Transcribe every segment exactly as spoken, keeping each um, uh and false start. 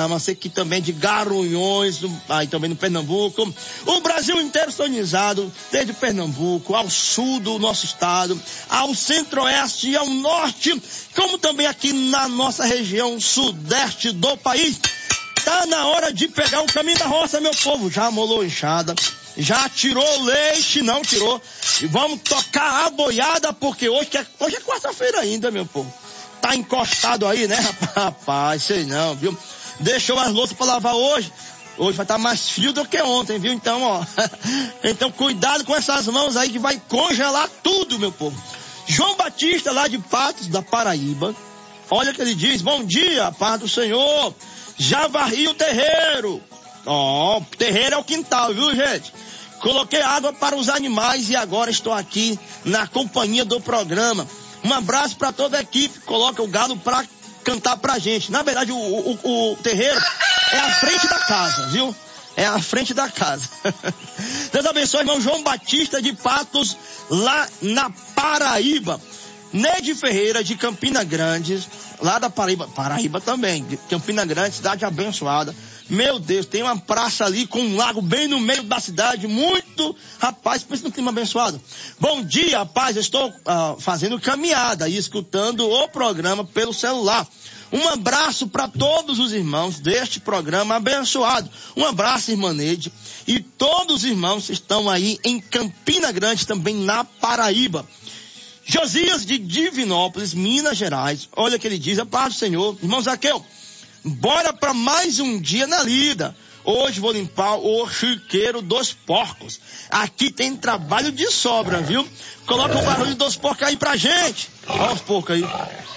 programa, sei que também de Garanhuns, aí também no Pernambuco, o Brasil inteiro sintonizado, desde Pernambuco ao sul do nosso estado, ao centro-oeste e ao norte, como também aqui na nossa região sudeste do país. Tá na hora de pegar o caminho da roça, meu povo. Já amolou enxada, já tirou leite, não tirou. E vamos tocar a boiada, porque hoje é, hoje é quarta-feira ainda, meu povo. Tá encostado aí, né, rapaz? Sei não, viu? Deixou as louças pra lavar hoje. Hoje vai estar mais frio do que ontem, viu? Então, ó. Então, cuidado com essas mãos aí que vai congelar tudo, meu povo. João Batista, lá de Patos, da Paraíba. Olha que ele diz: bom dia, paz do Senhor. Já varri o terreiro. Ó, oh, terreiro é o quintal, viu, gente? Coloquei água para os animais e agora estou aqui na companhia do programa. Um abraço para toda a equipe. Coloca o galo para cantar pra gente. Na verdade, o, o, o terreiro é à frente da casa, viu? É à frente da casa. Deus abençoe, irmão João Batista de Patos, lá na Paraíba. Neide Ferreira de Campina Grande, lá da Paraíba, Paraíba também, Campina Grande, cidade abençoada. Meu Deus, tem uma praça ali com um lago bem no meio da cidade, muito, rapaz, pensa no clima abençoado. Bom dia, rapaz, eu estou uh, fazendo caminhada e escutando o programa pelo celular. Um abraço para todos os irmãos deste programa abençoado. Um abraço, irmã Neide, e todos os irmãos que estão aí em Campina Grande, também na Paraíba. Josias de Divinópolis, Minas Gerais. Olha o que ele diz: a paz do Senhor. Irmão Zaqueu, bora para mais um dia na lida. Hoje vou limpar o chiqueiro dos porcos. Aqui tem trabalho de sobra, viu? Coloca o barulho dos porcos aí pra gente. Olha os porcos aí.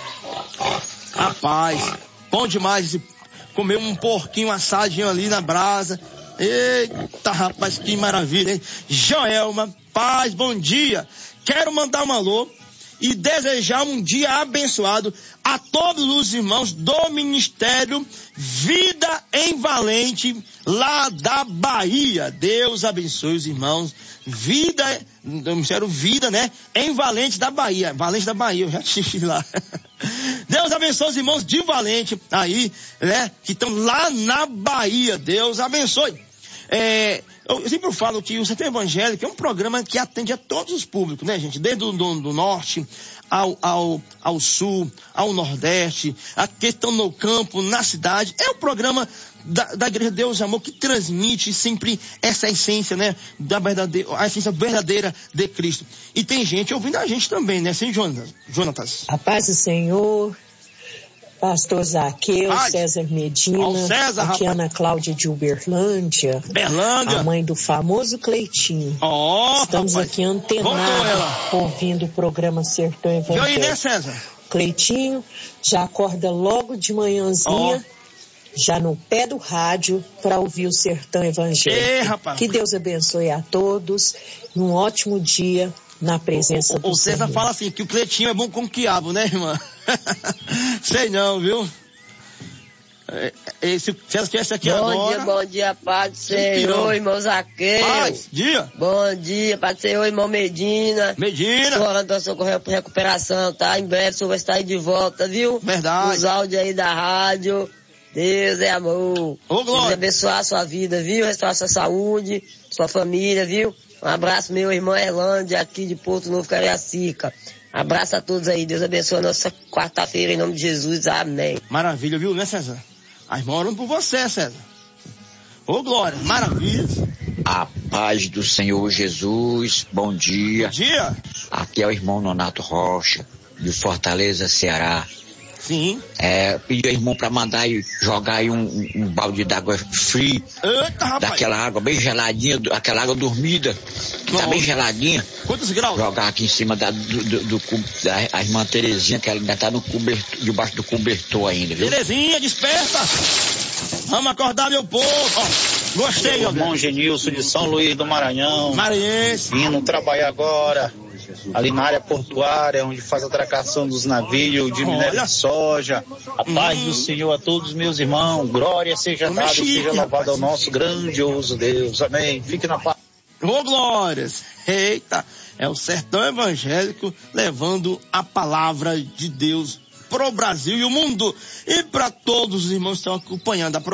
Rapaz, bom demais esse, comer um porquinho assadinho ali na brasa. Eita, rapaz, que maravilha, hein? Joelma, paz, bom dia. Quero mandar um alô e desejar um dia abençoado a todos os irmãos do Ministério Vida em Valente, lá da Bahia. Deus abençoe os irmãos. Vida, do Ministério Vida, né? Em Valente da Bahia. Valente da Bahia, eu já estive lá. Deus abençoe os irmãos de Valente aí, né? Que estão lá na Bahia. Deus abençoe. É, eu sempre falo que o Sertão Evangélico é um programa que atende a todos os públicos, né, gente? Desde o do, do norte ao, ao, ao sul, ao nordeste, a questão no campo, na cidade. É o programa da, da Igreja Deus Amor que transmite sempre essa essência, né? Da verdadeira, a essência verdadeira de Cristo. E tem gente ouvindo a gente também, né? Sim, Jonas, Jonatas? A paz do Senhor. Pastor Zaqueu, Ai, César Medina, César, aqui rapaz. Ana Cláudia de Uberlândia, Berlândia, a mãe do famoso Cleitinho. Oh, Estamos rapaz. aqui antenados, ouvindo o programa Sertão Evangélico. E aí, né, César? Cleitinho já acorda logo de manhãzinha, oh. já no pé do rádio, para ouvir o Sertão Evangélico. Ei, rapaz. Que Deus abençoe a todos, um ótimo dia na presença o, do o César Senhor. Fala assim, que o Cleitinho é bom com quiabo, né, irmã? Sei não, viu? Esse César que esse aqui bom agora. Bom dia, bom dia, paz do Senhor, irmão Zaqueu. Paz, dia. Bom dia, paz do Senhor, irmão Medina. Medina. Estou orando para socorrer por recuperação, tá? Em breve o senhor vai estar aí de volta, viu? Verdade. Os áudios aí da rádio. Deus é amor. Ô, glória. Deus abençoar a sua vida, viu? Restaurar sua saúde, sua família, viu? Um abraço, meu irmão Erlândia, aqui de Porto Novo, Cariacica. Abraço a todos aí. Deus abençoe a nossa quarta-feira, em nome de Jesus. Amém. Maravilha, viu, né, César? As irmãs orando por você, César. Ô, glória. Maravilha. A paz do Senhor Jesus. Bom dia. Bom dia. Aqui é o irmão Nonato Rocha, de Fortaleza, Ceará. Sim. É, pedi ao irmão pra mandar aí, jogar aí um, um, um balde d'água fria. Eita, rapaz. Daquela água bem geladinha, aquela água dormida, que Não. tá bem geladinha. Quantos graus? Jogar aqui em cima da, do, do, do, da a irmã Terezinha, que ela ainda tá no cobertor, debaixo do cobertor ainda, viu? Terezinha, desperta! Vamos acordar, meu povo! Ó, gostei, ó. Irmão Genilson de São Luís do Maranhão. Maranhense. Vindo trabalhar agora ali na área portuária, onde faz a atracação dos navios de minério de soja. A paz hum. do Senhor a todos meus irmãos. Glória seja dada e seja louvado ao nosso grandioso Deus. Amém. Fique na paz. Ô, glórias! Eita, é o Sertão Evangélico levando a palavra de Deus pro Brasil e o mundo. E para todos os irmãos que estão acompanhando a